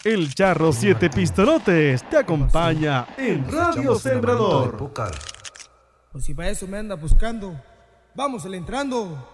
El Charro Siete Pistolotes te acompaña en Radio Sembrador. Pues si para eso me anda buscando, vamos entrando.